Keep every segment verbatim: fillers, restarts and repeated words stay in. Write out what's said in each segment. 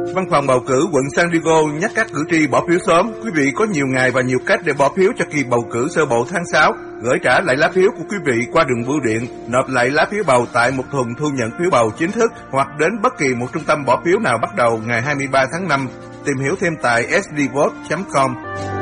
Văn phòng bầu cử quận San Diego nhắc các cử tri bỏ phiếu sớm. Quý vị có nhiều ngày và nhiều cách để bỏ phiếu cho kỳ bầu cử sơ bộ tháng sáu. Gửi trả lại lá phiếu của quý vị qua đường bưu điện, nộp lại lá phiếu bầu tại một thùng thu nhận phiếu bầu chính thức hoặc đến bất kỳ một trung tâm bỏ phiếu nào bắt đầu ngày hai mươi ba tháng năm. Tìm hiểu thêm tại s d vote chấm com.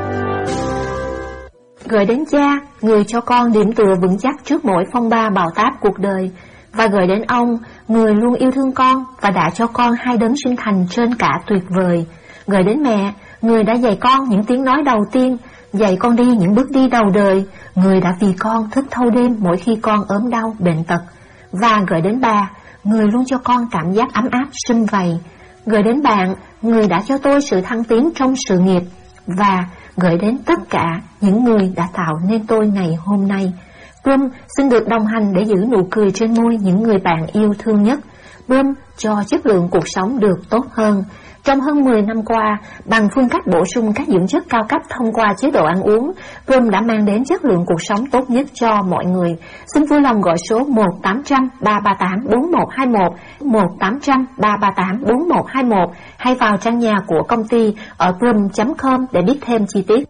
Gửi đến cha, người cho con điểm tựa vững chắc trước mỗi phong ba bão táp cuộc đời. Và gửi đến ông, người luôn yêu thương con và đã cho con hai đấng sinh thành trên cả tuyệt vời. Gửi đến mẹ, người đã dạy con những tiếng nói đầu tiên, dạy con đi những bước đi đầu đời, người đã vì con thức thâu đêm mỗi khi con ốm đau, bệnh tật. Và gửi đến bà, người luôn cho con cảm giác ấm áp, sum vầy. Gửi đến bạn, người đã cho tôi sự thăng tiến trong sự nghiệp. Và gửi đến tất cả những người đã tạo nên tôi ngày hôm nay. Plum xin được đồng hành để giữ nụ cười trên môi những người bạn yêu thương nhất. Plum cho chất lượng cuộc sống được tốt hơn. Trong hơn mười năm qua, bằng phương cách bổ sung các dưỡng chất cao cấp thông qua chế độ ăn uống, Plum đã mang đến chất lượng cuộc sống tốt nhất cho mọi người. Xin vui lòng gọi số một tám trăm ba ba tám bốn một hai một, một tám trăm ba ba tám bốn một hai một hay vào trang nhà của công ty ở plum chấm com để biết thêm chi tiết.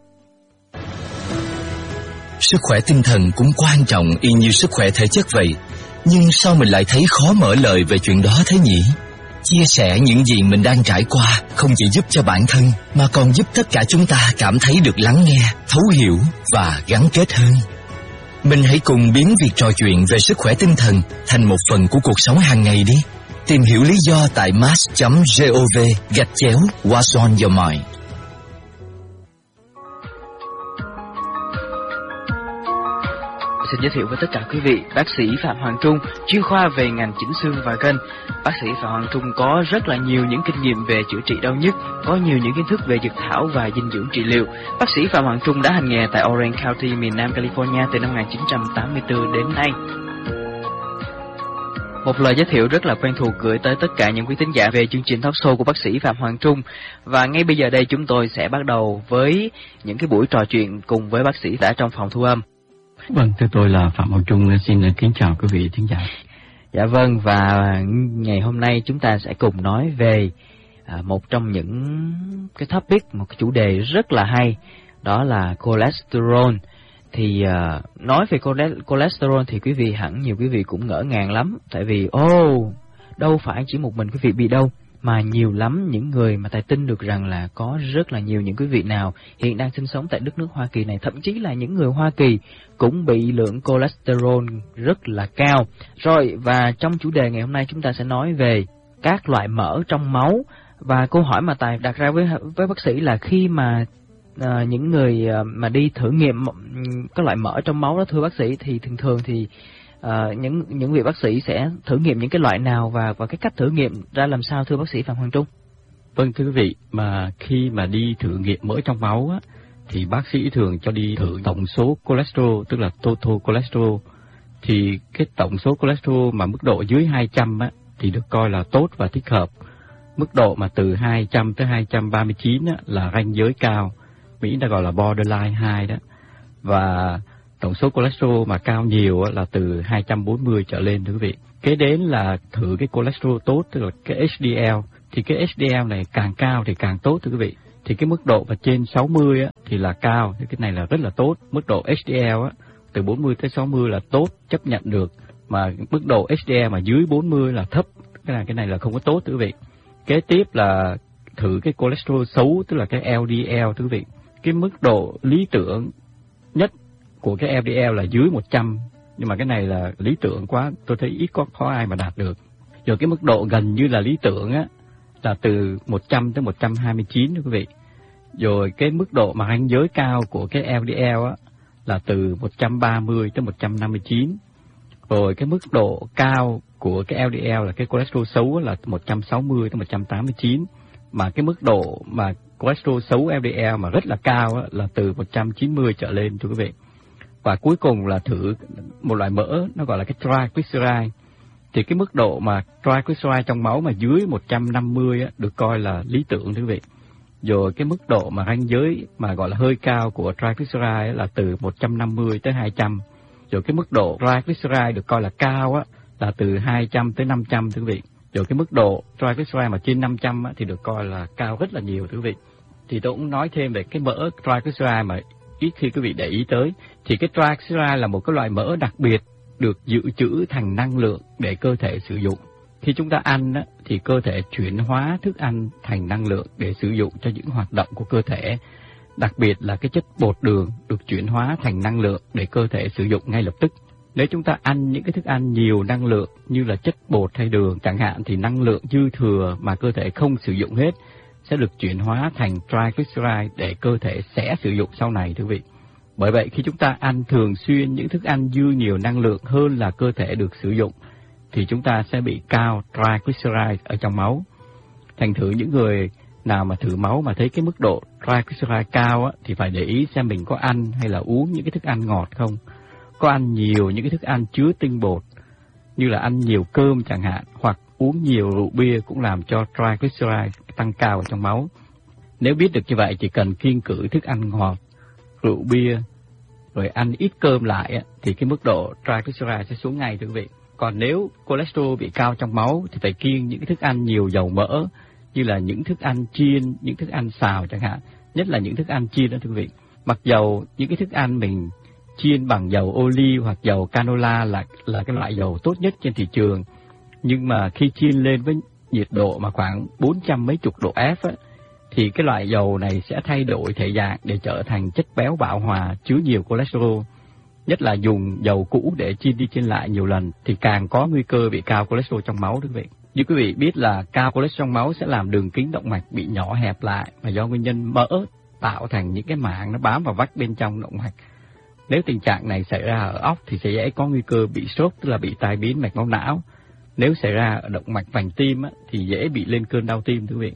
Sức khỏe tinh thần cũng quan trọng y như sức khỏe thể chất vậy. Nhưng sao mình lại thấy khó mở lời về chuyện đó thế nhỉ? Chia sẻ những gì mình đang trải qua không chỉ giúp cho bản thân mà còn giúp tất cả chúng ta cảm thấy được lắng nghe, thấu hiểu và gắn kết hơn. Mình hãy cùng biến việc trò chuyện về sức khỏe tinh thần thành một phần của cuộc sống hàng ngày đi. Tìm hiểu lý do tại mass chấm gov gạch chéo What's on your mind. Xin giới thiệu với tất cả quý vị, bác sĩ Phạm Hoàng Trung, chuyên khoa về ngành chỉnh xương và gân. Bác sĩ Phạm Hoàng Trung có rất là nhiều những kinh nghiệm về chữa trị đau nhức, có nhiều những kiến thức về dược thảo và dinh dưỡng trị liệu. Bác sĩ Phạm Hoàng Trung đã hành nghề tại Orange County, miền Nam California từ năm một nghìn chín trăm tám mươi tư đến nay. Một lời giới thiệu rất là quen thuộc gửi tới tất cả những quý thính giả về chương trình talk show của bác sĩ Phạm Hoàng Trung. Và ngay bây giờ đây chúng tôi sẽ bắt đầu với những cái buổi trò chuyện cùng với bác sĩ đã trong phòng thu âm. Vâng, thưa tôi là Phạm Hoàng Trung, xin kính chào quý vị thính giả. Dạ vâng, và ngày hôm nay chúng ta sẽ cùng nói về à, một trong những cái topic, một cái chủ đề rất là hay, đó là cholesterol. Thì à, nói về cholesterol thì quý vị hẳn nhiều quý vị cũng ngỡ ngàng lắm, tại vì ô oh, đâu phải chỉ một mình quý vị bị đâu, mà nhiều lắm những người mà tài tin được rằng là có rất là nhiều những quý vị nào hiện đang sinh sống tại đất nước Hoa Kỳ này, thậm chí là những người Hoa Kỳ cũng bị lượng cholesterol rất là cao. Rồi, và trong chủ đề ngày hôm nay chúng ta sẽ nói về các loại mỡ trong máu. Và câu hỏi mà Tài đặt ra với với bác sĩ là khi mà à, những người à, mà đi thử nghiệm các loại mỡ trong máu đó, thưa bác sĩ, thì thường thường thì À, những những vị bác sĩ sẽ thử nghiệm những cái loại nào và và cái cách thử nghiệm ra làm sao, thưa bác sĩ Phạm Hoàng Trung? Vâng, thưa quý vị, mà khi mà đi thử nghiệm mỡ trong máu á, thì bác sĩ thường cho đi thử tổng số cholesterol, tức là total cholesterol. Thì cái tổng số cholesterol mà mức độ dưới hai trăm á, thì được coi là tốt và thích hợp. Mức độ mà từ hai trăm tới hai trăm ba mươi chín á, là ranh giới cao, Mỹ đã gọi là borderline hai đó. Và tổng số cholesterol mà cao nhiều là từ hai trăm bốn mươi trở lên, thưa quý vị. Kế đến là thử cái cholesterol tốt, tức là cái H D L. Thì cái H D L này càng cao thì càng tốt, thưa quý vị. Thì cái mức độ mà trên sáu mươi á, thì là cao, thì cái này là rất là tốt. Mức độ H D L á, từ bốn mươi tới sáu mươi là tốt, chấp nhận được. Mà mức độ H D L mà dưới bốn mươi là thấp, cái này, cái này là không có tốt, thưa quý vị. Kế tiếp là thử cái cholesterol xấu, tức là cái L D L, thưa quý vị. Cái mức độ lý tưởng nhất của cái L D L là dưới một trăm, nhưng mà cái này là lý tưởng quá, tôi thấy ít có khó ai mà đạt được. Rồi cái mức độ gần như là lý tưởng á, là từ một trăm tới một trăm hai mươi chín, quý vị. Rồi cái mức độ mà ranh giới cao của cái L D L á, là từ một trăm ba mươi tới một trăm năm mươi chín. Rồi cái mức độ cao của cái L D L là cái cholesterol xấu á, là một trăm sáu mươi tới một trăm tám mươi chín. Mà cái mức độ mà cholesterol xấu L D L mà rất là cao á, là từ một trăm chín mươi trở lên, thưa quý vị. Và cuối cùng là thử một loại mỡ, nó gọi là cái triglyceride. Thì cái mức độ mà triglyceride trong máu mà dưới một trăm năm mươi á, được coi là lý tưởng, thưa quý vị. Rồi cái mức độ mà ranh giới mà gọi là hơi cao của triglyceride là từ một trăm năm mươi tới hai trăm. Rồi cái mức độ triglyceride được coi là cao á, là từ hai trăm tới năm trăm, thưa quý vị. Rồi cái mức độ triglyceride mà trên năm trăm á, thì được coi là cao rất là nhiều thưa quý vị. Thì tôi cũng nói thêm về cái mỡ triglyceride mà ít khi quý vị để ý tới. Thì cái triglyceride là một cái loại mỡ đặc biệt được dự trữ thành năng lượng để cơ thể sử dụng. Khi chúng ta ăn á, thì cơ thể chuyển hóa thức ăn thành năng lượng để sử dụng cho những hoạt động của cơ thể. Đặc biệt là cái chất bột đường được chuyển hóa thành năng lượng để cơ thể sử dụng ngay lập tức. Nếu chúng ta ăn những cái thức ăn nhiều năng lượng như là chất bột hay đường chẳng hạn, thì năng lượng dư thừa mà cơ thể không sử dụng hết sẽ được chuyển hóa thành triglyceride để cơ thể sẽ sử dụng sau này thưa quý vị. Bởi vậy khi chúng ta ăn thường xuyên những thức ăn dư nhiều năng lượng hơn là cơ thể được sử dụng thì chúng ta sẽ bị cao triglyceride ở trong máu. Thành thử những người nào mà thử máu mà thấy cái mức độ triglyceride cao á, thì phải để ý xem mình có ăn hay là uống những cái thức ăn ngọt không. Có ăn nhiều những cái thức ăn chứa tinh bột như là ăn nhiều cơm chẳng hạn, hoặc uống nhiều rượu bia cũng làm cho triglyceride tăng cao ở trong máu. Nếu biết được như vậy, chỉ cần kiêng cữ thức ăn ngọt, rượu bia, rồi ăn ít cơm lại á, thì cái mức độ triglyceride sẽ xuống ngay thưa quý vị. Còn nếu cholesterol bị cao trong máu thì phải kiêng những cái thức ăn nhiều dầu mỡ như là những thức ăn chiên, những thức ăn xào chẳng hạn, nhất là những thức ăn chiên đó thưa quý vị. Mặc dầu những cái thức ăn mình chiên bằng dầu ô liu hoặc dầu canola là là cái loại dầu tốt nhất trên thị trường, nhưng mà khi chiên lên với nhiệt độ mà khoảng bốn trăm mấy chục độ F á, thì cái loại dầu này sẽ thay đổi thể dạng để trở thành chất béo bão hòa chứa nhiều cholesterol. Nhất là dùng dầu cũ để chiên đi chiên lại nhiều lần thì càng có nguy cơ bị cao cholesterol trong máu thưa quý vị. Như quý vị biết là cao cholesterol trong máu sẽ làm đường kính động mạch bị nhỏ hẹp lại, mà do nguyên nhân mỡ tạo thành những cái mảng nó bám vào vách bên trong động mạch. Nếu tình trạng này xảy ra ở óc thì sẽ dễ có nguy cơ bị stroke, tức là bị tai biến mạch máu não. Nếu xảy ra ở động mạch vành tim á, thì dễ bị lên cơn đau tim thưa quý vị.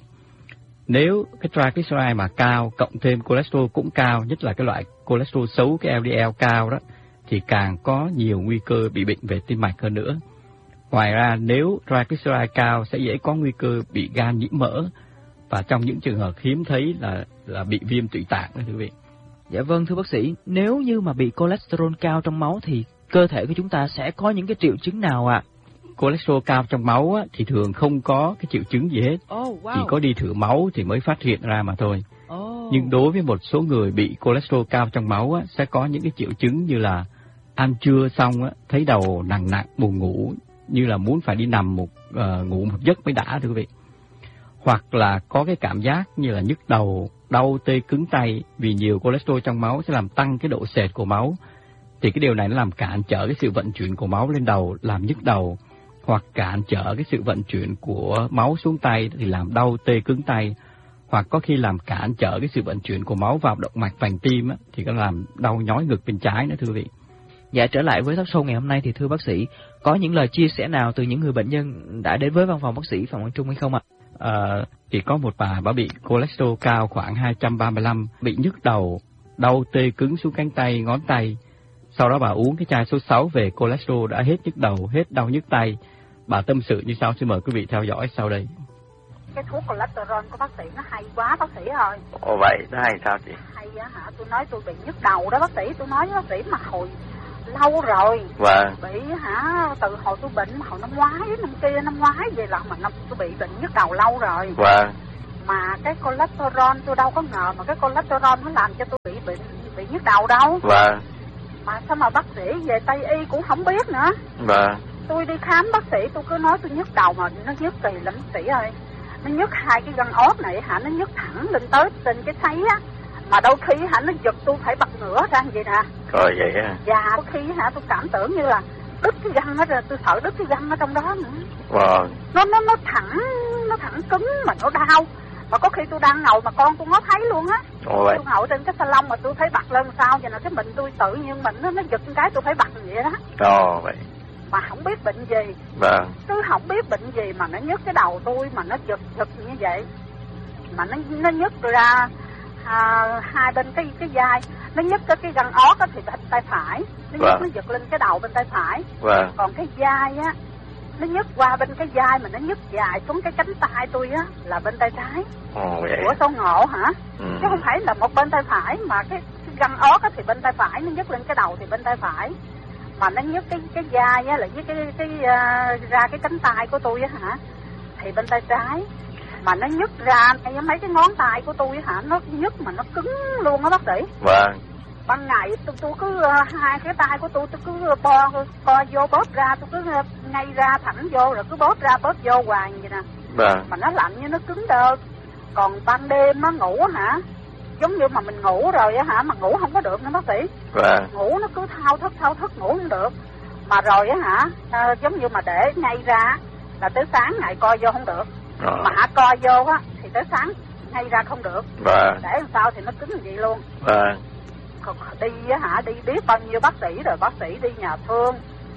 Nếu cái triglyceride mà cao, cộng thêm cholesterol cũng cao, nhất là cái loại cholesterol xấu, cái L D L cao đó, thì càng có nhiều nguy cơ bị bệnh về tim mạch hơn nữa. Ngoài ra, nếu triglyceride cao sẽ dễ có nguy cơ bị gan nhiễm mỡ, và trong những trường hợp hiếm thấy là là bị viêm tụy tạng đó thưa quý vị. Dạ vâng thưa bác sĩ, nếu như mà bị cholesterol cao trong máu thì cơ thể của chúng ta sẽ có những cái triệu chứng nào ạ? À? Cholesterol cao trong máu á, thì thường không có cái triệu chứng gì hết, oh, wow. chỉ có đi thử máu thì mới phát hiện ra mà thôi. Oh. Nhưng đối với một số người bị cholesterol cao trong máu á, sẽ có những cái triệu chứng như là ăn trưa xong á, thấy đầu nặng nặng, buồn ngủ, như là muốn phải đi nằm một uh, ngủ một giấc mới đã thưa quý vị. Hoặc là có cái cảm giác như là nhức đầu, đau tê cứng tay, vì nhiều cholesterol trong máu sẽ làm tăng cái độ sệt của máu. Thì cái điều này nó làm cản trở cái sự vận chuyển của máu lên đầu, làm nhức đầu, hoặc cản trở cái sự vận chuyển của máu xuống tay thì làm đau tê cứng tay, hoặc có khi làm cản trở cái sự vận chuyển của máu vào động mạch vành tim á, thì có làm đau nhói ngực bên trái nữa thưa quý vị. Dạ, trở lại với talk show ngày hôm nay thì thưa bác sĩ, có những lời chia sẻ nào từ những người bệnh nhân đã đến với văn phòng bác sĩ Phạm Quang Trung hay không ạ? À, thì có một bà, bà bị cholesterol cao khoảng hai trăm ba mươi lăm, bị nhức đầu, đau tê cứng xuống cánh tay, ngón tay. Sau đó bà uống cái chai số sáu về cholesterol đã hết nhức đầu, hết đau nhức tay. Bà tâm sự như sau, xin mời quý vị theo dõi sau đây. Cái thuốc cholesterol của bác sĩ nó hay quá bác sĩ ơi. Ồ vậy, nó hay sao chị? Hay á hả, tôi nói tôi bị nhức đầu đó bác sĩ, tôi nói với bác sĩ mà hồi lâu rồi. Vâng. Bị hả, từ hồi tôi bệnh, hồi năm ngoái, năm kia, năm ngoái vậy là mà năm tôi bị bệnh nhức đầu lâu rồi. Vâng. Mà cái cholesterol tôi đâu có ngờ mà cái cholesterol nó làm cho tôi bị bệnh bị nhức đầu đâu. Vâng. Mà sao mà bác sĩ về Tây Y cũng không biết nữa. Vâng. Tôi đi khám bác sĩ tôi cứ nói tôi nhức đầu mà nó nhức kỳ lắm bác sĩ ơi. Nó nhức hai cái gân ốp này hả, nó nhức thẳng lên tới trên cái thấy á. Mà đôi khi hả nó giật tôi phải bật ngửa ra vậy nè. Rồi vậy á. Dạ, đôi khi hả tôi cảm tưởng như là đứt cái răng đó, tôi sợ đứt cái răng ở trong đó nữa. Vâng. Nó nó nó thẳng, nó thẳng cứng mà nó đau. Mà có khi tôi đang ngồi mà con tôi nó thấy luôn á. Tôi ngồi trên cái salon mà tôi thấy bật lên sao vậy nè, cái mình tôi tự nhiên mình nó nó giật cái tôi phải bật vậy đó. Ồ vậy. Mà không biết bệnh gì. Vâng. Tôi không biết bệnh gì mà nó nhức cái đầu tôi mà nó giật giật như vậy. Mà nó nó nhức ra à, hai bên cái cái vai, nó nhức cái cái gân ót á thì bên tay phải, nó vâng. nhức nó giật lên cái đầu bên tay phải. Vâng. Còn cái vai á, nó nhức qua bên cái vai mà nó nhức dài xuống cái cánh tay tôi á là bên tay trái. Ồ vậy. Ủa sao ngộ hả? Ừ. Chứ không phải là một bên tay phải mà cái, cái gân ót á thì bên tay phải, nó nhức lên cái đầu thì bên tay phải. Mà nó nhức cái cái vai á là với cái cái, cái uh, ra cái cánh tay của tôi á hả, thì bên tay trái. Mà nó nhức ra ngay mấy cái ngón tay của tôi hả, nó nhức mà nó cứng luôn á bác sĩ. Vâng. Ban ngày tôi, tôi cứ uh, hai cái tay của tôi tôi cứ bo co vô bóp ra, tôi cứ uh, ngay ra thẳng vô rồi cứ bóp ra bóp vô hoài vậy nè. Vâng. Mà nó lạnh như nó cứng đơ. Còn ban đêm nó ngủ hả, giống như mà mình ngủ rồi á hả, mà ngủ không có được nữa bác sĩ. Vâng. Ngủ nó cứ thao thức thao thức ngủ không được. Mà rồi á hả, uh, giống như mà để ngay ra là tới sáng ngày coi vô không được. Rồi. Mà hả coi vô á thì tới sáng ngay ra không được. Vâng. Để làm sao thì nó cứng như vậy luôn. Vâng. Đi á hả, đi biết bao nhiêu bác sĩ rồi, bác sĩ đi nhà thương,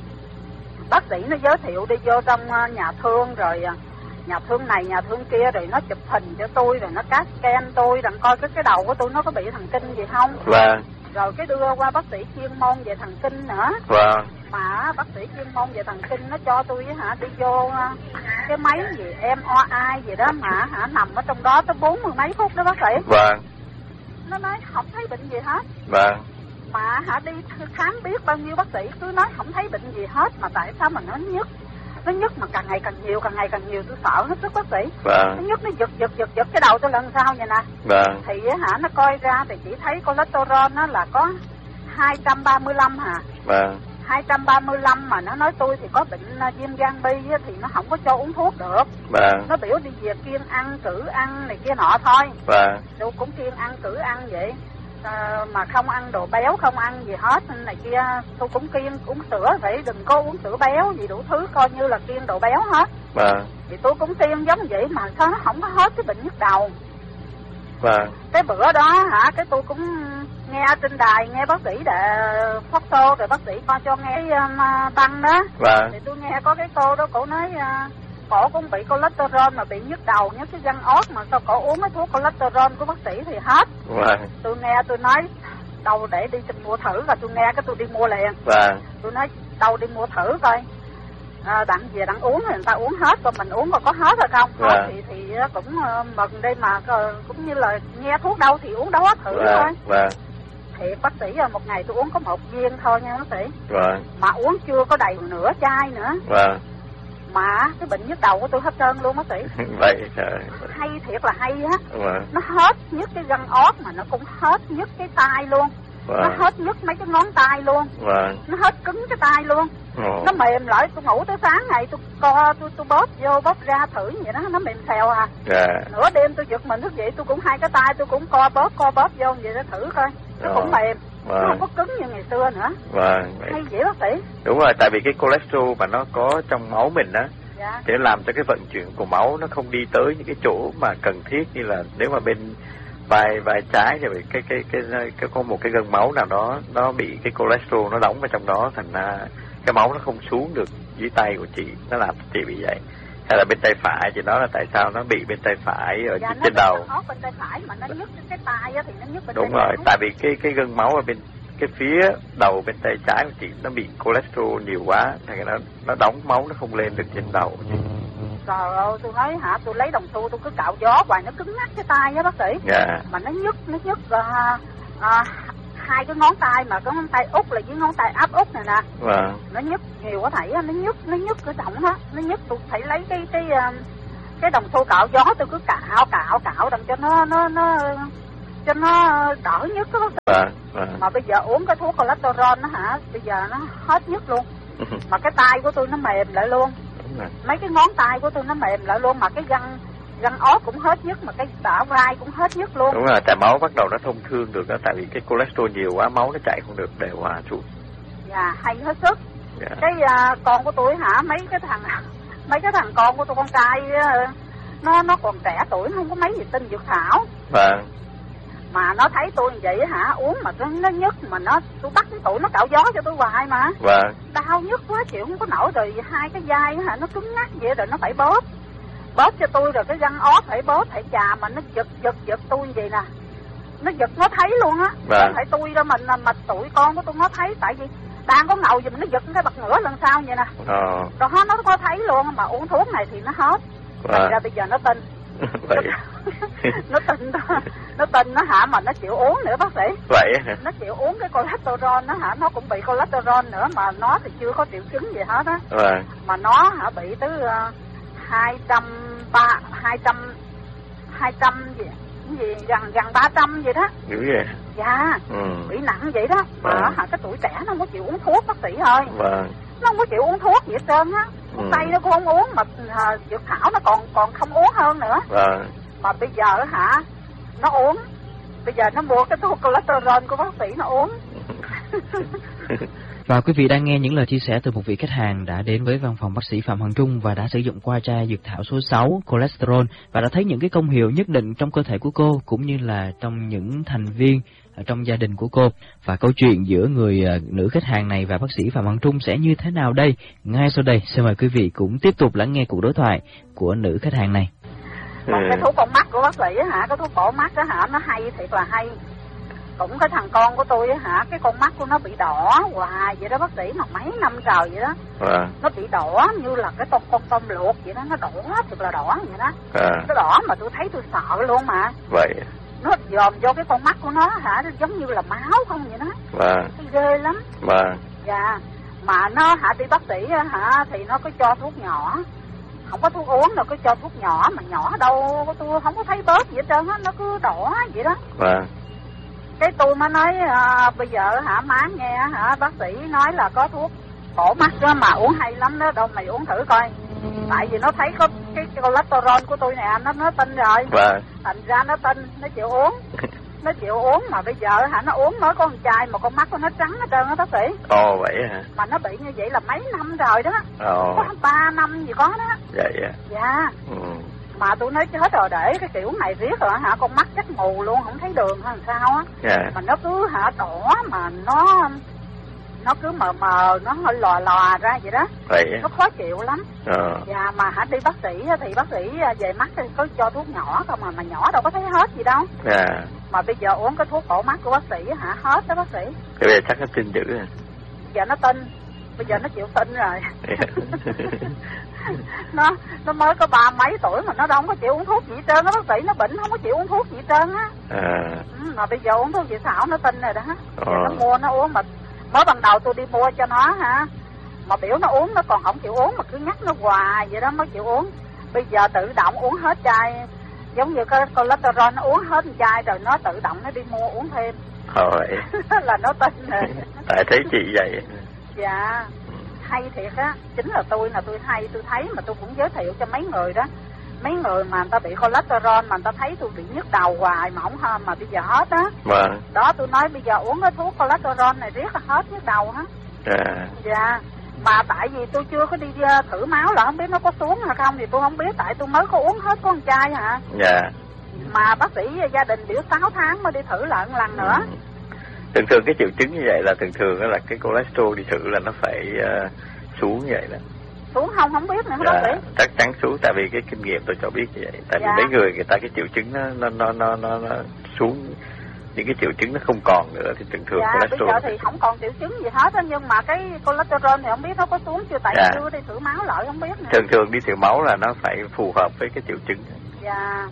bác sĩ nó giới thiệu đi vô trong nhà thương, rồi nhà thương này nhà thương kia, rồi nó chụp hình cho tôi, rồi nó cắt scan tôi, rằng coi cái cái đầu của tôi nó có bị thần kinh gì không. Vâng. Rồi cái đưa qua bác sĩ chuyên môn về thần kinh nữa. Vâng. Mà bác sĩ chuyên môn về thần kinh nó cho tôi hả đi vô cái máy gì em rờ i gì đó mà hả nằm ở trong đó tới bốn mươi mấy phút đó bác sĩ. Vâng. Nó nói không thấy bệnh gì hết. Vâng. Mà hả đi khám biết bao nhiêu bác sĩ cứ nói không thấy bệnh gì hết, mà tại sao mà nó nhức, nó nhức mà càng ngày càng nhiều, càng ngày càng nhiều, tôi sợ hết sức bác sĩ. Vâng. Nó nhức nó giật giật giật giật cái đầu tôi lần sau vậy nè. Vâng. Thì hả nó coi ra thì chỉ thấy cholesterol nó là có hai trăm ba mươi lăm hả. Vâng. hai trăm ba mươi lăm mà nó nói tôi thì có bệnh viêm gan B thì nó không có cho uống thuốc được. Vâng. Nó biểu đi về kiêng ăn cử ăn này kia nọ thôi. Vâng. Tôi cũng kiêng ăn cử ăn vậy. À, mà không ăn đồ béo, không ăn gì hết này kia. Tôi cũng kiêng uống sữa, vậy đừng có uống sữa béo gì đủ thứ, coi như là kiêng đồ béo hết. Vâng. Thì tôi cũng kiêng giống vậy mà sao nó không có hết cái bệnh nhức đầu. Vâng. Cái bữa đó hả, cái tôi cũng nghe trên đài, nghe bác sĩ để phát tô, rồi bác sĩ coi cho nghe uh, băng đó. Vâng. Thì tôi nghe có cái cô đó, cổ nói uh, cổ cũng bị cholesterol mà bị nhức đầu, nhức cái răng óc, mà sao cổ uống cái thuốc cholesterol của bác sĩ thì hết. Vâng. Tôi nghe tôi nói đâu để đi mua thử, rồi tôi nghe cái tôi đi mua liền. Vâng. Tôi nói đâu đi mua thử coi. À, đặng về đặng uống thì người ta uống hết, còn mình uống còn có hết hay không? Hết Vâng. thì thì cũng uh, mừng đây mà uh, cũng như là nghe thuốc đâu thì uống đó thử Vâng. thôi. Vâng. Thiệt bác sĩ là một ngày tôi uống có một viên thôi nha bác sĩ. Vâng. Mà uống chưa có đầy nửa chai nữa. Vâng. Mà cái bệnh nhức đầu của tôi hết trơn luôn bác sĩ. Vậy trời. Hay thiệt là hay á. Vâng. Nó hết nhức cái răng óc mà nó cũng hết nhức cái tai luôn. Vâng. Nó hết nhức mấy cái ngón tay luôn. Vâng. Nó hết cứng cái tay luôn. Ồ. Nó mềm lại, tôi ngủ tới sáng ngày tôi co tôi tôi bóp vô bóp ra thử vậy đó, nó mềm xèo à. Dạ. Nửa đêm tôi giật mình thức dậy tôi cũng hai cái tay tôi cũng co bóp co bóp vô vậy đó thử coi. Nó Ồ. cũng mềm. Vâng. Nó không có cứng như ngày xưa nữa. Vâng. Vậy. Hay vậy bác sĩ. Đúng rồi, tại vì cái cholesterol mà nó có trong máu mình á, Dạ. để làm cho cái vận chuyển của máu nó không đi tới những cái chỗ mà cần thiết, như là nếu mà bên vai vai trái thì cái cái cái cái, cái có một cái gân máu nào đó nó bị cái cholesterol nó đóng vào trong đó, thành ra cái máu nó không xuống được dưới tay của chị, nó làm chị bị vậy. Hay là bên tay phải thì đó là tại sao nó bị bên tay phải ở Dạ, trên, trên đầu. Nó bên tay phải mà nó nhức cái tay á thì nó nhức bên Đúng tay rồi, phải. tại vì cái cái gân máu ở bên cái phía đầu bên tay trái của chị nó bị cholesterol nhiều quá, thành ra nó nó đóng máu nó không lên được trên đầu của chị. Trời ơi, tôi nói hả, tôi lấy đồng xu tôi cứ cạo gió hoài nó cứng ngắc cái tay á bác sĩ. Dạ. Mà nó nhức, nó nhức à, à, hai cái ngón tay mà cái ngón tay út là với ngón tay áp út này nè. Vâng. Nó nhức nhiều quá thầy á, nó nhức, nó nhức cái trọng á, nó nhức tôi phải lấy cái cái cái đồng xu cạo gió tôi cứ cạo cạo cạo đằng cho nó nó nó cho nó đỡ nhức đó bác sĩ. Vâng. Vâng. Mà bây giờ uống cái thuốc cholesterol nó hả, bây giờ nó hết nhức luôn. Mà cái tay của tôi nó mềm lại luôn. Mấy cái ngón tay của tôi nó mềm lại luôn, mà cái răng răng óc cũng hết nhức, mà cái bả vai cũng hết nhức luôn. Đúng rồi, tại máu bắt đầu nó thông thương được đó, tại vì cái cholesterol nhiều quá máu nó chạy không được đều hòa xuống. Dạ, hay hết sức. Dạ. Cái uh, con của tôi hả, mấy cái thằng mấy cái thằng con của tôi, con trai uh, nó nó còn trẻ tuổi, nó không có mấy gì tinh dược thảo. Vâng. Mà nó thấy tôi như vậy hả, uống mà nó, nó nhức, mà nó tôi bắt cái tụi nó cạo gió cho tôi hoài mà. Vâng. Đau nhức quá chịu không có nổi, rồi hai cái vai hả nó cứng ngắc vậy, rồi nó phải bóp bóp cho tôi, rồi cái răng óc phải bóp phải chà, mà nó giật giật giật tôi như vậy nè, nó giật nó thấy luôn á. Vâng. Không phải tôi đâu mà mà tụi con của tôi nó thấy, tại vì đang có ngầu gì mà nó giật cái bật ngửa lần sau vậy nè. Ờ. Rồi nó có thấy luôn, mà uống thuốc này thì nó hết. Vâng. Thành ra bây giờ nó tin. Vậy. Nó tin nó tin nó hả, mà nó chịu uống nữa bác sĩ. Vậy hả? Nó chịu uống cái cholesterol nó hả, nó cũng bị cholesterol nữa, mà nó thì chưa có triệu chứng gì hết á. Vâng. Mà nó hả bị tới uh, hai trăm ba hai trăm hai trăm gì gì gần gần ba trăm gì đó. Dữ vậy? Dạ. Ừ. Bị nặng vậy đó. Mà à. hả cái tuổi trẻ nó không có chịu uống thuốc bác sĩ ơi. Vâng. Nó không có chịu uống thuốc gì hết trơn á. Ừ. Tây nó cũng không uống mà à, dược thảo nó còn còn không uống hơn nữa. Vâng. Mà bây giờ hả nó uống. Bây giờ nó mua cái thuốc cholesterol của bác sĩ nó uống. Và quý vị đang nghe những lời chia sẻ từ một vị khách hàng đã đến với văn phòng bác sĩ Phạm Hoàng Trung và đã sử dụng qua chai dược thảo số sáu cholesterol và đã thấy những cái công hiệu nhất định trong cơ thể của cô cũng như là trong những thành viên ở trong gia đình của cô. Và câu chuyện giữa người uh, nữ khách hàng này và bác sĩ Phạm Hoàng Trung sẽ như thế nào đây? Ngay sau đây, xin mời quý vị cũng tiếp tục lắng nghe cuộc đối thoại của nữ khách hàng này. Còn cái thuốc con mắt của bác sĩ hả, cái thuốc bổ mắt đó hả, nó hay thiệt là hay. Cũng cái thằng con của tôi hả, cái con mắt của nó bị đỏ hoài vậy đó bác sĩ, mà mấy năm trời vậy đó. À. Nó bị đỏ như là cái con con tôm luộc vậy đó, nó đỏ thiệt là đỏ vậy đó. À. Nó đỏ mà tôi thấy tôi sợ luôn mà. Vậy. Nó dòm vô cái con mắt của nó hả, nó giống như là máu không vậy đó. À. Cái ghê lắm. À. Dạ. Mà nó hả đi bác sĩ hả thì nó có cho thuốc nhỏ. Không có thuốc uống đâu, có cho thuốc nhỏ mà nhỏ đâu tôi không có thấy bớt gì hết trơn á, nó cứ đỏ vậy đó. À. Cái tôi mới nói à, bây giờ hả má nghe hả bác sĩ nói là có thuốc bổ mắt đó mà uống hay lắm đó, đâu mày uống thử coi. Tại vì nó thấy có cái cholesterol của tôi nè, nó nó tin rồi. Vâng. Thành ra nó tin, nó chịu uống. Nó chịu uống mà bây giờ hả nó uống mới có một chai mà con mắt của nó trắng hết trơn á bác sĩ. Ồ vậy hả? Mà nó bị như vậy là mấy năm rồi đó. Ồ. Có ba năm gì có đó. Vậy à? Dạ. Ừ. Mà tôi nói chết rồi, để cái kiểu này riết rồi hả con mắt chắc mù luôn, không thấy đường hay sao á. Dạ. Mà nó cứ hả đỏ mà nó nó cứ mờ mờ, nó hơi lòa lòa ra vậy đó. Vậy nó khó chịu lắm. Ờ. Dạ mà hả đi bác sĩ thì bác sĩ về mắt thì có cho thuốc nhỏ không mà mà nhỏ đâu có thấy hết gì đâu. Dạ. Mà bây giờ uống cái thuốc bổ mắt của bác sĩ hả hết đó bác sĩ. Cái bây giờ chắc nó tin dữ à? Giờ nó tin, bây giờ nó chịu tin rồi. nó nó mới có ba mấy tuổi mà nó đâu có chịu uống thuốc gì hết trơn á bác sĩ, nó bệnh không có chịu uống thuốc gì hết trơn á. À. Ừ, mà bây giờ uống thuốc dị thảo nó tin rồi đó. Ờ. Nó mua nó uống mà mới ban đầu tôi đi mua cho nó hả, mà biểu nó uống nó còn không chịu uống mà cứ nhắc nó hoài vậy đó mới chịu uống. Bây giờ tự động uống hết chai, giống như cái cholesterol nó uống hết chai rồi nó tự động nó đi mua uống thêm. Ờ vậy. Là nó tin rồi. Tại thấy chị vậy. Dạ. Hay thiệt á, chính là tôi là tôi hay, tôi thấy mà tôi cũng giới thiệu cho mấy người đó. Mấy người mà người ta bị cholesterol mà người ta thấy tôi bị nhức đầu hoài mà không hơn mà bây giờ hết á. Vâng. Đó tôi nói bây giờ uống cái thuốc cholesterol này riết là hết nhức đầu á. À. Dạ. Mà tại vì tôi chưa có đi thử máu là không biết nó có xuống hay không thì tôi không biết, tại tôi mới có uống hết con chai hả. Dạ. Mà bác sĩ gia đình biểu sáu tháng mới đi thử lại một lần nữa. Ừ. Thường thường cái triệu chứng như vậy là thường thường là cái cholesterol đi thử là nó phải uh, xuống như vậy đó. Xuống không không biết nữa dạ, bác sĩ. Chắc chắn xuống, tại vì cái kinh nghiệm tôi cho biết như vậy. Tại dạ. vì mấy người người ta cái triệu chứng nó nó nó nó, nó, nó xuống, những cái triệu chứng nó không còn nữa thì thường thường dạ, cholesterol. Bây giờ thì không còn triệu chứng gì hết á, nhưng mà cái cholesterol thì không biết nó có xuống chưa, tại dạ. chưa đi thử máu lại không biết nữa. Thường thường đi thử máu là nó phải phù hợp với cái triệu chứng. Dạ.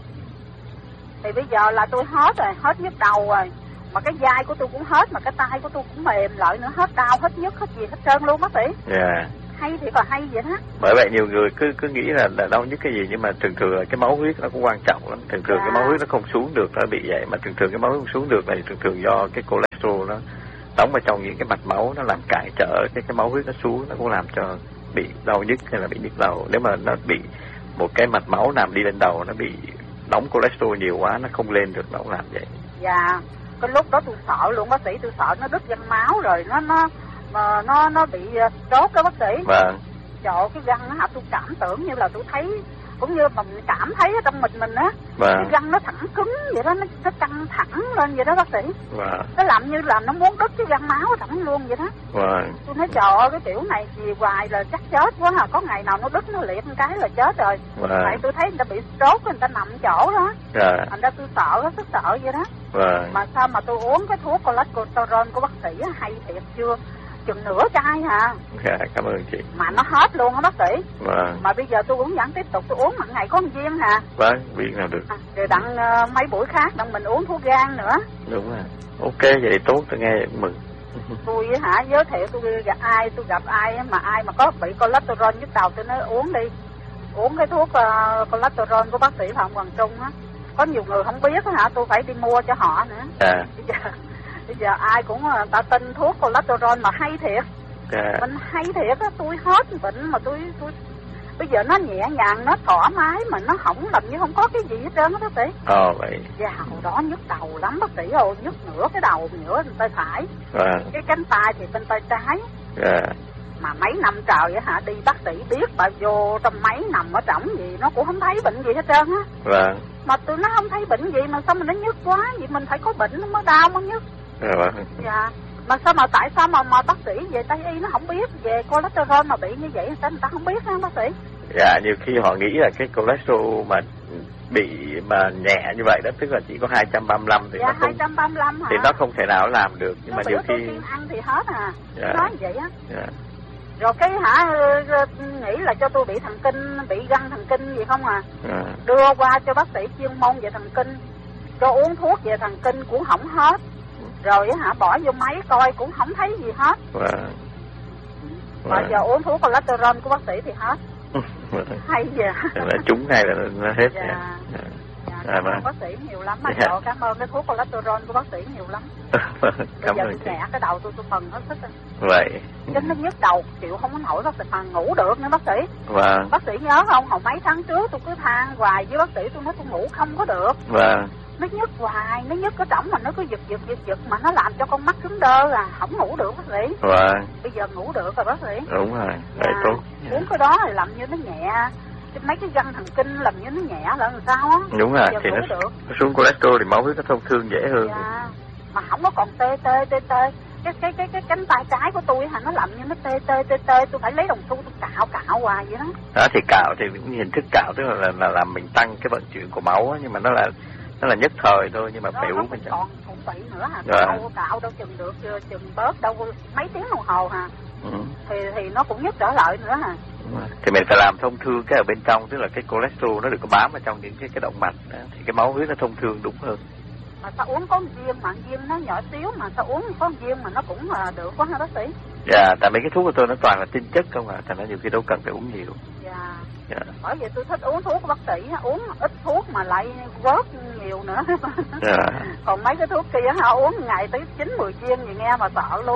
Thì bây giờ là tôi hết rồi, hết nhức đầu rồi. Mà cái vai của tôi cũng hết, mà cái tay của tôi cũng mềm lại nữa, hết đau, hết nhức, hết gì hết trơn luôn bác sĩ. Dạ. Hay thì còn hay vậy đó. Bởi vậy nhiều người cứ cứ nghĩ là, là đau nhức cái gì, nhưng mà thường thường là cái máu huyết nó cũng quan trọng lắm. Thường thường dạ. cái máu huyết nó không xuống được, nó bị vậy. Mà thường thường cái máu huyết không xuống được này thường thường do cái cholesterol nó đóng vào trong những cái mạch máu, nó làm cản trở cái cái máu huyết nó xuống, nó cũng làm cho bị đau nhức hay là bị nhức đầu. Nếu mà nó bị một cái mạch máu nằm đi lên đầu, nó bị đóng cholesterol nhiều quá, nó không lên được, nó cũng làm vậy. Dạ. Cái lúc đó tôi sợ luôn bác sĩ, tôi sợ nó đứt gân máu rồi nó nó mà nó nó bị trốt đó bác sĩ. Vâng. Trời ơi, cái gân nó hả, tôi cảm tưởng như là tôi thấy cũng như mà mình cảm thấy ở trong mình mình á. Vâng. Cái gân nó thẳng cứng vậy đó, nó, nó căng thẳng lên vậy đó bác sĩ. Vâng. Nó làm như là nó muốn đứt cái gân máu thẳng luôn vậy đó. Vâng. Tôi nói trời ơi, cái kiểu này gì hoài là chắc chết quá hả, có ngày nào nó đứt nó liệt một cái là chết rồi. Vâng. Tại tôi thấy người ta bị stroke, người ta nằm chỗ đó. Dạ. Thành ra tôi sợ, rất sức sợ vậy đó. Vâng. Mà sao mà tôi uống cái thuốc cholesterol của bác sĩ hay thiệt chưa? Chừng nửa chai hả? Dạ, cảm ơn chị. Mà nó hết luôn hả bác sĩ? Vâng. Mà bây giờ tôi uống vẫn tiếp tục, tôi uống một ngày có một viên hả? Vâng, viên nào được. À, rồi đặng uh, mấy buổi khác đặng mình uống thuốc gan nữa. Đúng rồi. Ok, vậy tốt, tôi nghe mừng. Tôi hả giới thiệu tôi gặp ai, tôi gặp ai mà ai mà có bị cholesterol nhức đầu tôi nói uống đi. uống cái thuốc uh, cholesterol của bác sĩ Phạm Hoàng Trung á, có nhiều người không biết hả, tôi phải đi mua cho họ nữa. À. Bây giờ, bây giờ ai cũng uh, ta tin thuốc cholesterol mà hay thiệt. À. Mình hay thiệt á, tôi hết bệnh mà tôi tôi bây giờ nó nhẹ nhàng, nó thoải mái mà nó không làm như không có cái gì hết trơn á bác sĩ. Ồ vậy. Dạ hồi đó nhức đầu lắm bác sĩ ơi, nhức nửa cái đầu, nửa bên tay phải. À. Cái cánh tay thì bên tay trái. À. Mà mấy năm trời á hả, đi bác sĩ biết bà vô trong máy nằm ở trỏng gì nó cũng không thấy bệnh gì hết trơn á. Vâng. Mà tụi nó không thấy bệnh gì mà sao mình nó nhức quá, vì mình phải có bệnh nó mới đau mới nhức. Dạ vâng. Dạ. Mà sao mà tại sao mà mà bác sĩ về Tây y nó không biết về cholesterol mà bị như vậy, sao người ta không biết hả bác sĩ? Dạ, nhiều khi họ nghĩ là cái cholesterol mà bị mà nhẹ như vậy đó, tức là chỉ có hai trăm ba mươi lăm thì dạ, nó không hai trăm ba mươi lăm hả? Thì nó không thể nào làm được, nhưng nó mà nhiều khi ăn thì hết à. Dạ. Nói như vậy á. Dạ. Rồi cái hả nghĩ là cho tôi bị thần kinh, bị găng thần kinh gì không à? À. Đưa qua cho bác sĩ chuyên môn về thần kinh, cho uống thuốc về thần kinh cũng không hết. Rồi hả bỏ vô máy coi cũng không thấy gì hết. Vâng. Mà giờ uống thuốc cholesterol của bác sĩ thì hết. Hay vậy. Là trúng ngay là nó hết. Dạ. Dạ. Dạ, À, cảm vâng. ơn bác sĩ nhiều lắm. Mà Dạ. trời, cảm ơn cái thuốc cholesterol của bác sĩ nhiều lắm. Bây Cảm giờ ơn tôi chị. nhẹ cái đầu tôi tôi mừng hết sức rồi. Vậy. Chứ nó nhức đầu chịu không có nổi bác sĩ, mà ngủ được nữa bác sĩ. Vâng. Bác sĩ nhớ không, hồi mấy tháng trước tôi cứ than hoài với bác sĩ, tôi nói tôi ngủ không có được. Vâng. Nó nhức hoài, nó nhức cái trỏng mà nó cứ giật giật giật giật mà nó làm cho con mắt cứng đơ à, không ngủ được bác sĩ. Vâng. Bây giờ ngủ được rồi bác sĩ. Đúng rồi, vậy Dạ. tốt. Uống cái đó thì làm như nó nhẹ, mấy cái găng thần kinh làm như nó nhẹ là làm sao á. Đúng rồi, giờ thì ngủ nó, được. nó xuống cholesterol thì máu huyết nó thông thương dễ hơn. Dạ. Mà không có còn tê tê tê tê. Cái cái cái cái cánh tay trái của tôi hả, nó làm như nó tê tê tê tê, tôi phải lấy đồng xu tôi cạo cạo hoài vậy đó. Đó thì cạo thì cũng hình thức cạo, tức là là, là làm mình tăng cái vận chuyển của máu á, nhưng mà nó là nó là nhất thời thôi, nhưng mà Đó, phải nó uống bên trong. còn cũng bị nữa hả? Dạ. Đâu cạo đâu chừng được, chừng bớt đâu mấy tiếng đồng hồ hả? Ừ. Thì thì nó cũng nhức trở lại nữa hả? Thì mình phải làm thông thương cái ở bên trong, tức là cái cholesterol nó được có bám ở trong những cái cái động mạch đó, thì cái máu huyết nó thông thương đúng hơn. Mà sao uống có viên mà viên nó nhỏ xíu mà sao uống có viên mà nó cũng là được quá hả bác sĩ? Dạ, tại mấy cái thuốc của tôi nó toàn là tinh chất không à, thành ra nhiều khi đâu cần phải uống nhiều. Dạ. Dạ. Bởi vậy tôi thích uống thuốc của bác sĩ, uống ít thuốc mà lại vớt nhiều nữa. Dạ. Còn mấy cái thuốc kia hả, uống ngày tới chín mười viên gì nghe mà sợ luôn.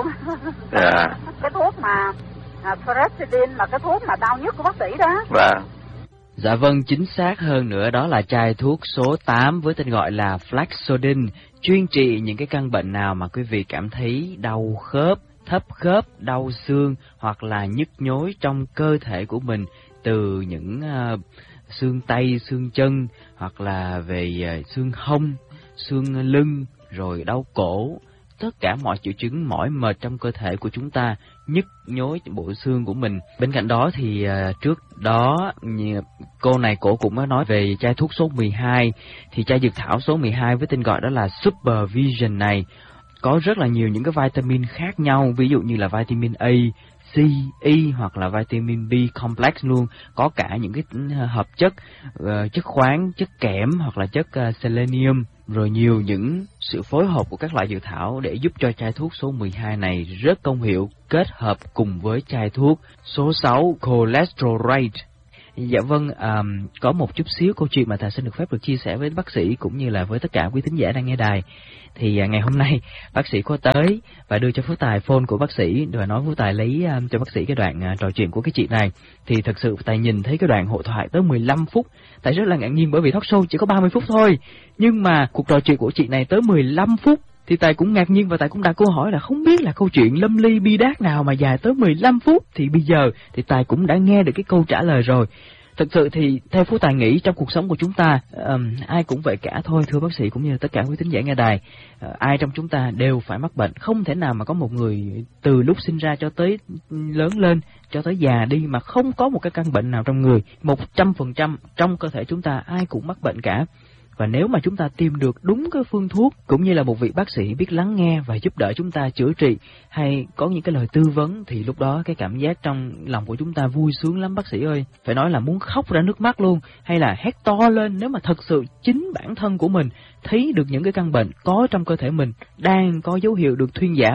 Dạ. Cái thuốc mà à, Ferritin là cái thuốc mà đau nhức của bác sĩ đó. Vâng. Dạ vâng, chính xác hơn nữa đó là chai thuốc số tám với tên gọi là Flaxodin, chuyên trị những cái căn bệnh nào mà quý vị cảm thấy đau khớp, thấp khớp, đau xương hoặc là nhức nhối trong cơ thể của mình, từ những uh, xương tay, xương chân hoặc là về uh, xương hông, xương lưng, rồi đau cổ. Tất cả mọi triệu chứng mỏi mệt trong cơ thể của chúng ta, nhức nhối bộ xương của mình. Bên cạnh đó thì uh, trước đó như cô này cổ cũng có nói về chai thuốc số mười hai, thì chai dược thảo số mười hai với tên gọi đó là Supervision này có rất là nhiều những cái vitamin khác nhau, ví dụ như là vitamin A, C, E hoặc là vitamin B complex luôn, có cả những cái hợp chất uh, chất khoáng, chất kẽm hoặc là chất uh, selenium, rồi nhiều những sự phối hợp của các loại dược thảo để giúp cho chai thuốc số mười hai này rất công hiệu, kết hợp cùng với chai thuốc số sáu Cholesterol. Dạ vâng, um, có một chút xíu câu chuyện mà thầy xin được phép được chia sẻ với bác sĩ cũng như là với tất cả quý thính giả đang nghe đài. Thì uh, ngày hôm nay bác sĩ có tới và đưa cho Phú Tài phone của bác sĩ và nói Phú Tài lấy um, cho bác sĩ cái đoạn uh, trò chuyện của cái chị này. Thì thật sự Tài nhìn thấy cái đoạn hội thoại tới mười lăm phút, Tài rất là ngạc nhiên bởi vì talk show chỉ có ba mươi phút thôi. Nhưng mà cuộc trò chuyện của chị này tới mười lăm phút. Thì Tài cũng ngạc nhiên và Tài cũng đặt câu hỏi là không biết là câu chuyện lâm ly bi đát nào mà dài tới mười lăm phút. Thì bây giờ thì Tài cũng đã nghe được cái câu trả lời rồi. Thực sự thì theo Phú Tài nghĩ trong cuộc sống của chúng ta um, ai cũng vậy cả thôi thưa bác sĩ cũng như là tất cả quý thính giả nghe đài. Uh, ai trong chúng ta đều phải mắc bệnh, không thể nào mà có một người từ lúc sinh ra cho tới lớn lên cho tới già đi mà không có một cái căn bệnh nào trong người. Một trăm phần trăm trong cơ thể chúng ta ai cũng mắc bệnh cả. Và nếu mà chúng ta tìm được đúng cái phương thuốc cũng như là một vị bác sĩ biết lắng nghe và giúp đỡ chúng ta chữa trị hay có những cái lời tư vấn thì lúc đó cái cảm giác trong lòng của chúng ta vui sướng lắm bác sĩ ơi. Phải nói là muốn khóc ra nước mắt luôn, hay là hét to lên nếu mà thật sự chính bản thân của mình thấy được những cái căn bệnh có trong cơ thể mình đang có dấu hiệu được thuyên giảm.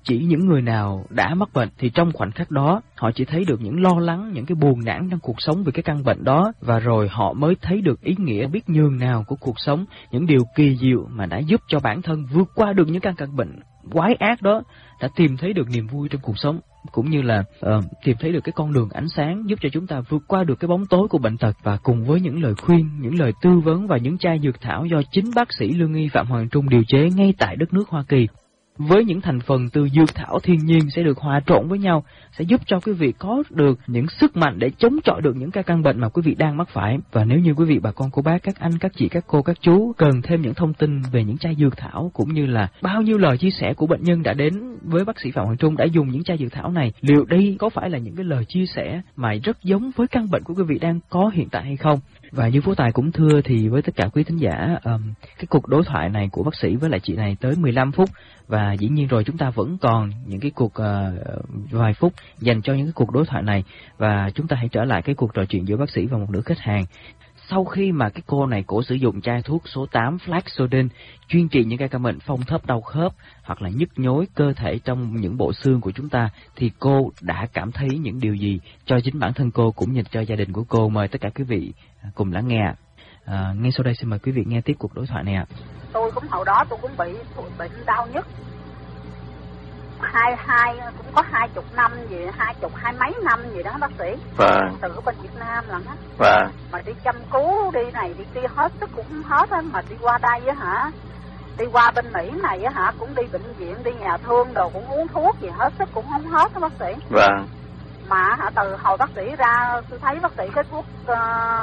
chỉ những người nào đã mắc bệnh thì trong khoảnh khắc đó họ chỉ thấy được những lo lắng, những cái buồn nản trong cuộc sống về cái căn bệnh đó, và rồi họ mới thấy được ý nghĩa biết nhường nào của cuộc sống, những điều kỳ diệu mà đã giúp cho bản thân vượt qua được những căn căn bệnh quái ác đó, đã tìm thấy được niềm vui trong cuộc sống, cũng như là uh, tìm thấy được cái con đường ánh sáng giúp cho chúng ta vượt qua được cái bóng tối của bệnh tật. Và cùng với những lời khuyên, những lời tư vấn và những chai dược thảo do chính bác sĩ lương y Phạm Hoàng Trung điều chế ngay tại đất nước Hoa Kỳ, với những thành phần từ dược thảo thiên nhiên sẽ được hòa trộn với nhau, sẽ giúp cho quý vị có được những sức mạnh để chống chọi được những cái căn bệnh mà quý vị đang mắc phải. Và nếu như quý vị bà con cô bác, các anh, các chị, các cô, các chú cần thêm những thông tin về những chai dược thảo cũng như là bao nhiêu lời chia sẻ của bệnh nhân đã đến với bác sĩ Phạm Hoàng Trung đã dùng những chai dược thảo này, liệu đây có phải là những cái lời chia sẻ mà rất giống với căn bệnh của quý vị đang có hiện tại hay không? Và như Phú Tài cũng thưa thì với tất cả quý thính giả, um, cái cuộc đối thoại này của bác sĩ với lại chị này tới mười lăm phút, và dĩ nhiên rồi chúng ta vẫn còn những cái cuộc uh, vài phút dành cho những cái cuộc đối thoại này, và chúng ta hãy trở lại cái cuộc trò chuyện giữa bác sĩ và một nữ khách hàng. Sau khi mà cái cô này cổ sử dụng chai thuốc số tám Flaxodin chuyên trị những cái căn bệnh phong thấp, đau khớp hoặc là nhức nhối cơ thể trong những bộ xương của chúng ta, thì cô đã cảm thấy những điều gì cho chính bản thân cô cũng như cho gia đình của cô? Mời tất cả quý vị cùng lắng nghe. À, ngay sau đây xin mời quý vị nghe tiếp cuộc đối thoại này ạ. Tôi cũng hồi đó tôi cũng bị bệnh đau nhức hai hai cũng có hai chục năm gì, hai chục hai mấy năm gì đó bác sĩ. Vâng. Từ bên Việt Nam lần á. Vâng. Mà đi chăm cứu đi này đi kia hết sức cũng không hết á, mà đi qua đây á hả, đi qua bên Mỹ này á hả, cũng đi bệnh viện, đi nhà thương đồ cũng uống thuốc gì hết sức cũng không hết đó bác sĩ. Vâng. Mà hả, từ hồi bác sĩ ra tôi thấy bác sĩ cái thuốc uh,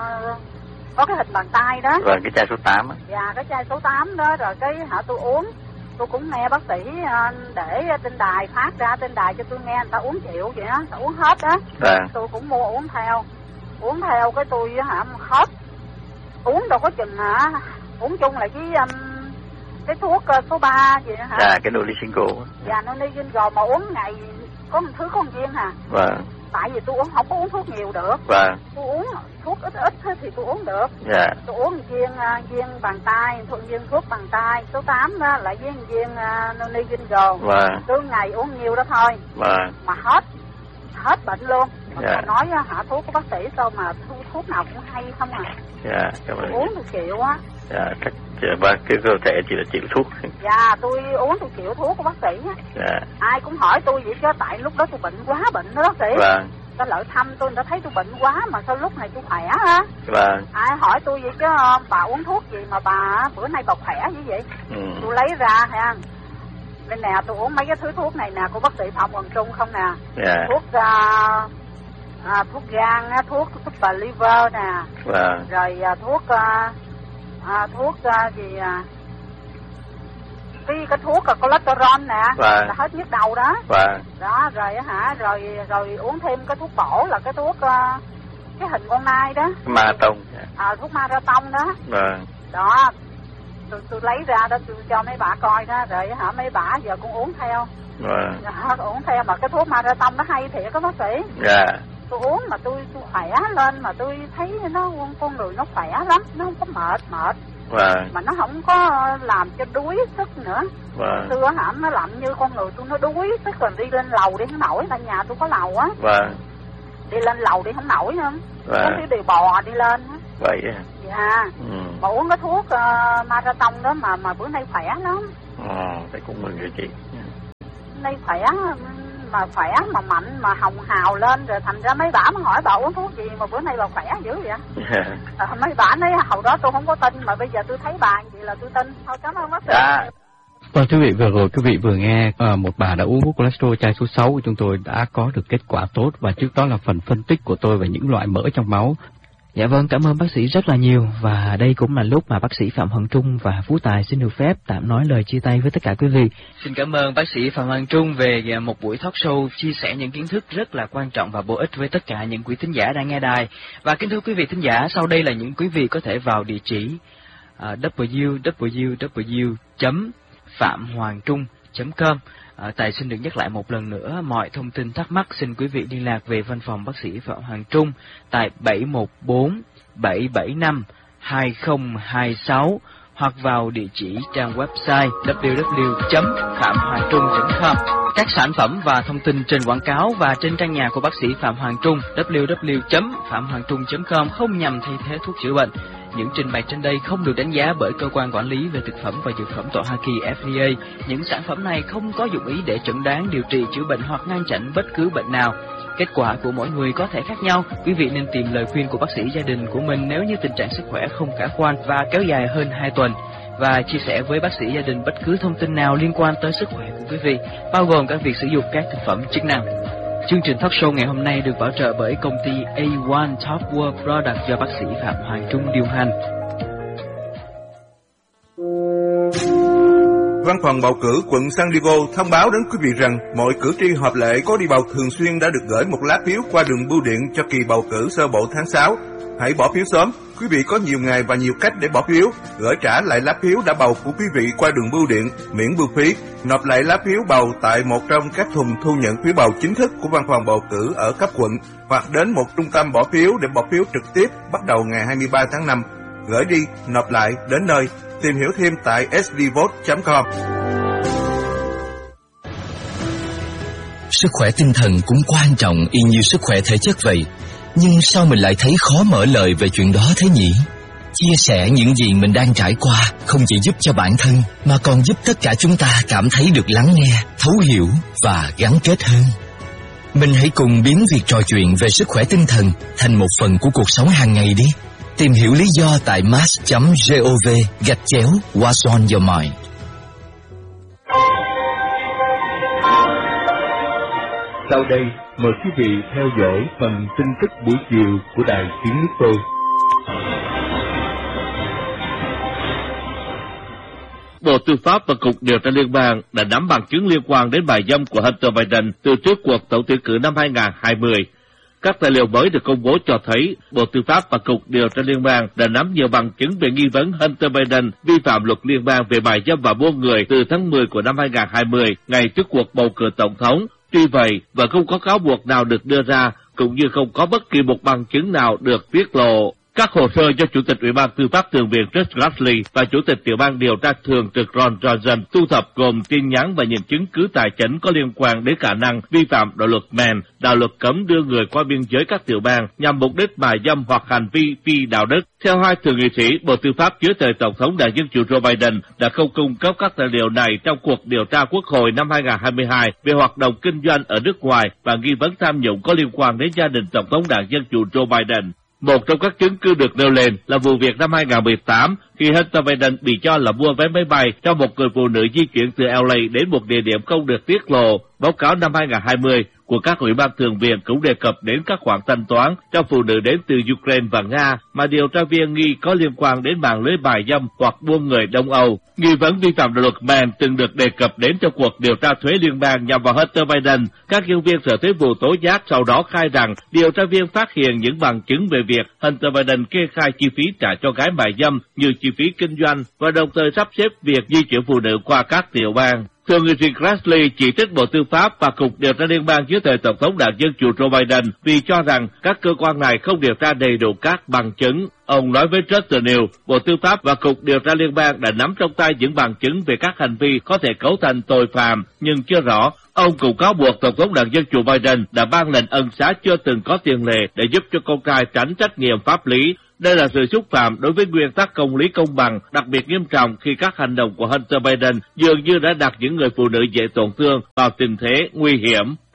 có cái hình bàn tay đó. Vâng, cái chai số tám á. Dạ, cái chai số tám đó, rồi cái hả tôi uống. Tôi cũng nghe bác sĩ để trên đài phát ra trên đài cho tôi nghe, người ta uống chịu vậy đó, ta uống hết đó. Vâng. Tôi cũng mua uống theo. Uống theo cái tôi hả hết. Uống đâu có chừng hả, uống chung lại với um, cái thuốc số ba gì đó hả. Dạ, cái Nolisingle. Dạ, Nolisingle mà uống ngày có một thứ có một viên hả. Vâng. Tại vì tôi uống không có uống thuốc nhiều được. Vâng. Tôi uống thuốc ít ít thì tôi uống được. Dạ. Tôi uống viên uh, viên bàn tay, thuốc viên thuốc bàn tay số tám đó, lại với viên uh, Nolisingle. Vâng. Cứ ngày uống nhiều đó thôi. Vâng. Mà hết hết bệnh luôn. Mà dạ. nói hả, thuốc của bác sĩ sao mà thuốc, thuốc nào cũng hay không à. Dạ, cảm ơn. Uống tôi chịu á. Dạ, chắc và cái cơ thể chỉ là chịu thuốc. Dạ, tôi uống tôi chịu thuốc của bác sĩ á. Dạ. Ai cũng hỏi tôi vậy chứ tại lúc đó tôi bệnh quá bệnh đó bác sĩ. Vâng. Ta lợi thăm tôi, đã thấy tôi bệnh quá mà sao lúc này tôi khỏe á. Vâng. Ai hỏi tôi vậy chứ bà uống thuốc gì mà bà bữa nay bà khỏe như vậy. Ừ. Tôi lấy ra ha. Bên nè tôi uống mấy cái thứ thuốc này nè của bác sĩ Phạm Hoàng Trung không nè. Dạ. Thuốc uh, à, thuốc gan, thuốc super liver nè. Vâng. Rồi uh, thuốc uh, à, thuốc uh, gì uh, cái cái thuốc uh, cholesterol nè. Vâng. Là hết nhức đầu đó. Vâng. Đó rồi hả, rồi rồi uống thêm cái thuốc bổ là cái thuốc uh, cái hình con nai đó. Marathon. À, thuốc marathon đó. Vâng. Đó. Tôi, tôi lấy ra đó tôi cho mấy bà coi đó, rồi hả mấy bà giờ cũng uống theo. Vâng. Đó, uống theo mà cái thuốc marathon nó hay thiệt các bác sĩ. Dạ. Tôi uống mà tôi, tôi khỏe lên, mà tôi thấy nó con người nó khỏe lắm, nó không có mệt mệt. Vâng. Mà nó không có làm cho đuối sức nữa. Vâng. Xưa hả nó làm như con người tôi nó đuối sức, rồi đi lên lầu đi không nổi, tại nhà tôi có lầu á. Vâng. Đi lên lầu đi không nổi nữa. Vâng. Có khi đi bò đi lên á. Vậy à? Dạ. Ừ. Mà uống cái thuốc uh, marathon đó mà mà bữa nay khỏe lắm. Ồ, thế cũng mừng rồi chị. Nay khỏe mà khỏe mà mạnh mà hồng hào lên, rồi thành ra mấy bà mới hỏi bà uống thuốc gì mà bữa nay bà khỏe dữ vậy. Yeah. À, mấy bà nói hồi đó tôi không có tin mà bây giờ tôi thấy bà vậy là tôi tin. Thôi cảm ơn bác sĩ. Dạ. Vâng, quý vị vừa rồi quý vị vừa nghe à, một bà đã uống thuốc cholesterol chai số sáu của chúng tôi đã có được kết quả tốt, và trước đó là phần phân tích của tôi về những loại mỡ trong máu. Dạ vâng, cảm ơn bác sĩ rất là nhiều, và đây cũng là lúc mà bác sĩ Phạm Hoàng Trung và Phú Tài xin được phép tạm nói lời chia tay với tất cả quý vị. Xin cảm ơn bác sĩ Phạm Hoàng Trung về một buổi talk show chia sẻ những kiến thức rất là quan trọng và bổ ích với tất cả những quý thính giả đang nghe đài. Và kính thưa quý vị thính giả, sau đây là những quý vị có thể vào địa chỉ uh, w w w chấm phạm hoàng trung chấm com. À, Tài xin được nhắc lại một lần nữa, mọi thông tin thắc mắc xin quý vị liên lạc về văn phòng bác sĩ Phạm Hoàng Trung tại bảy một bốn bảy bảy năm hai không hai sáu, hoặc vào địa chỉ trang website w w w chấm phạm hoàng trung chấm com. Các sản phẩm và thông tin trên quảng cáo và trên trang nhà của bác sĩ Phạm Hoàng Trung w w w chấm phạm hoàng trung chấm com không nhằm thay thế thuốc chữa bệnh. Những trình bày trên đây không được đánh giá bởi cơ quan quản lý về thực phẩm và dược phẩm tại Hoa Kỳ F D A. Những sản phẩm này không có dụng ý để chẩn đoán, điều trị, chữa bệnh hoặc ngăn chặn bất cứ bệnh nào. Kết quả của mỗi người có thể khác nhau. Quý vị nên tìm lời khuyên của bác sĩ gia đình của mình nếu như tình trạng sức khỏe không khả quan và kéo dài hơn hai tuần. Và chia sẻ với bác sĩ gia đình bất cứ thông tin nào liên quan tới sức khỏe của quý vị, bao gồm cả việc sử dụng các thực phẩm chức năng. Chương trình talk show ngày hôm nay được bảo trợ bởi công ty A một Top World Product do bác sĩ Phạm Hoàng Trung điều hành. Văn phòng bầu cử quận San Diego thông báo đến quý vị rằng mọi cử tri hợp lệ có đi bầu thường xuyên đã được gửi một lá phiếu qua đường bưu điện cho kỳ bầu cử sơ bộ tháng sáu. Hãy bỏ phiếu sớm. Quý vị có nhiều ngày và nhiều cách để bỏ phiếu. Gửi trả lại lá phiếu đã bầu của quý vị qua đường bưu điện, miễn bưu phí. Nộp lại lá phiếu bầu tại một trong các thùng thu nhận phiếu bầu chính thức của văn phòng bầu cử ở cấp quận, hoặc đến một trung tâm bỏ phiếu để bỏ phiếu trực tiếp bắt đầu ngày hai mươi ba tháng năm. Gửi đi, nộp lại, đến nơi. Tìm hiểu thêm tại s d vote chấm com. Sức khỏe tinh thần cũng quan trọng y như sức khỏe thể chất vậy. Nhưng sao mình lại thấy khó mở lời về chuyện đó thế nhỉ? Chia sẻ những gì mình đang trải qua không chỉ giúp cho bản thân, mà còn giúp tất cả chúng ta cảm thấy được lắng nghe, thấu hiểu và gắn kết hơn. Mình hãy cùng biến việc trò chuyện về sức khỏe tinh thần thành một phần của cuộc sống hàng ngày đi. Tìm hiểu lý do tại mass chấm gov gạch chéo What's on your mind. Sau đây, mời quý vị theo dõi phần tin tức buổi chiều của Đài Tiếng Nước Tôi. Bộ Tư pháp và Cục Điều tra Liên bang đã nắm bằng chứng liên quan đến bài dâm của Hunter Biden từ trước cuộc tổng tuyển cử năm hai nghìn không trăm hai mươi. Các tài liệu mới được công bố cho thấy Bộ Tư pháp và Cục Điều tra Liên bang đã nắm nhiều bằng chứng về nghi vấn Hunter Biden vi phạm luật liên bang về bài dâm và buôn người từ tháng mười của năm hai nghìn không trăm hai mươi, ngày trước cuộc bầu cử tổng thống. Tuy vậy, và không có cáo buộc nào được đưa ra, cũng như không có bất kỳ một bằng chứng nào được tiết lộ. Các hồ sơ do Chủ tịch Ủy ban Tư pháp Thượng viện Chris Grassley và Chủ tịch Tiểu ban Điều tra Thường trực Ron Johnson thu thập gồm tin nhắn và những chứng cứ tài chính có liên quan đến khả năng vi phạm đạo luật Mann, đạo luật cấm đưa người qua biên giới các tiểu bang nhằm mục đích mại dâm hoặc hành vi phi đạo đức. Theo hai thượng nghị sĩ, Bộ Tư pháp dưới thời Tổng thống Đảng Dân Chủ Joe Biden đã không cung cấp các tài liệu này trong cuộc điều tra Quốc hội năm hai nghìn không trăm hai mươi hai về hoạt động kinh doanh ở nước ngoài và nghi vấn tham nhũng có liên quan đến gia đình Tổng thống Đảng Dân Chủ Joe Biden. Một trong các chứng cứ được nêu lên là vụ việc năm hai nghìn không trăm mười tám khi Hunter Biden bị cho là mua vé máy bay cho một người phụ nữ di chuyển từ L A đến một địa điểm không được tiết lộ. Báo cáo năm hai nghìn không trăm hai mươi của các ủy ban thường viện cũng đề cập đến các khoản thanh toán cho phụ nữ đến từ Ukraine và Nga mà điều tra viên nghi có liên quan đến mạng lưới bài dâm hoặc buôn người Đông Âu. Nghi vấn vi phạm đạo luật Mann từng được đề cập đến trong cuộc điều tra thuế liên bang nhằm vào Hunter Biden. Các nhân viên Sở Thuế vụ tố giác sau đó khai rằng điều tra viên phát hiện những bằng chứng về việc Hunter Biden kê khai chi phí trả cho gái mại dâm như chi phí kinh doanh và đồng thời sắp xếp việc di chuyển phụ nữ qua các tiểu bang. Thượng nghị sĩ Grassley chỉ trích Bộ Tư pháp và Cục Điều tra Liên bang dưới thời Tổng thống Đảng Dân Chủ Joe Biden vì cho rằng các cơ quan này không điều tra đầy đủ các bằng chứng. Ông nói với Trusted News, Bộ Tư pháp và Cục Điều tra Liên bang đã nắm trong tay những bằng chứng về các hành vi có thể cấu thành tội phạm, nhưng chưa rõ. Ông cũng cáo buộc Tổng thống Đảng Dân Chủ Biden đã ban lệnh ân xá chưa từng có tiền lệ để giúp cho con trai tránh trách nhiệm pháp lý. Đây là sự xúc phạm đối với nguyên tắc công lý công bằng, đặc biệt nghiêm trọng khi các hành động của Hunter Biden dường như đã đặt những người phụ nữ dễ tổn thương vào tình thế nguy hiểm.